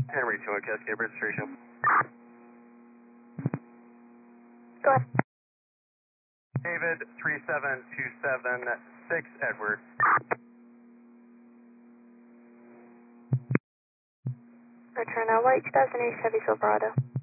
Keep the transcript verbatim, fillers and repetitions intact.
Henry two one Cascade registration. Go ahead. David three seven two seven six Edward. Return that white two thousand eight Chevy Silverado.